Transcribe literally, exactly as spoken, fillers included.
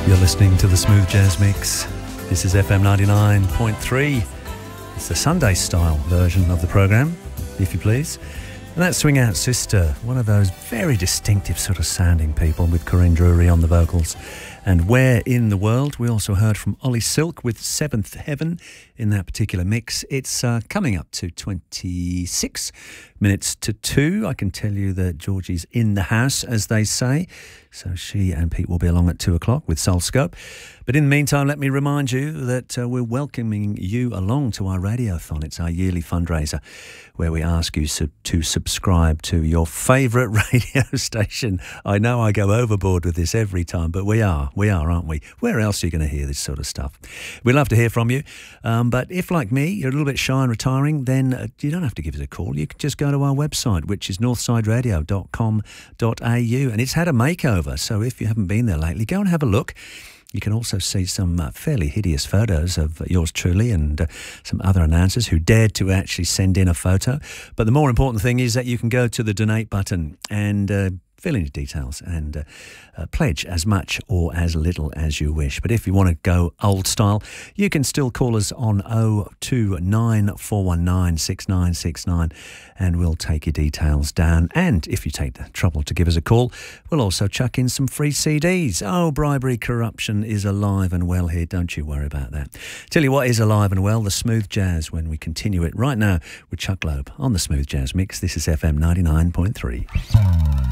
You're listening to the Smooth Jazz Mix. This is F M ninety-nine point three. It's the Sunday style version of the programme, if you please. And that's Swing Out Sister, one of those very distinctive sort of sounding people with Corinne Drury on the vocals. And Where in the World, we also heard from Ollie Silk with Seventh Heaven in that particular mix. It's uh, coming up to twenty-six minutes to two. I can tell you that Georgie's in the house, as they say. So she and Pete will be along at two o'clock with Soul Scope. But in the meantime, let me remind you that uh, we're welcoming you along to our Radiothon. It's our yearly fundraiser where we ask you sub- to subscribe to your favourite radio station. I know I go overboard with this every time, but we are. We are, aren't we? Where else are you going to hear this sort of stuff? We'd love to hear from you. Um, but if, like me, you're a little bit shy and retiring, then uh, you don't have to give us a call. You can just go to our website, which is northside radio dot com dot a u. And it's had a makeover. So if you haven't been there lately, go and have a look. You can also see some uh, fairly hideous photos of uh, yours truly and uh, some other announcers who dared to actually send in a photo. But the more important thing is that you can go to the donate button and uh, fill in your details and uh, uh, pledge as much or as little as you wish. But if you want to go old style, you can still call us on oh two nine, four one nine, six nine six nine and we'll take your details down. And if you take the trouble to give us a call, we'll also chuck in some free C Ds. Oh, bribery corruption is alive and well here. Don't you worry about that. Tell you what is alive and well, the smooth jazz, when we continue it right now with Chuck Loeb on the Smooth Jazz Mix. This is F M ninety-nine point three.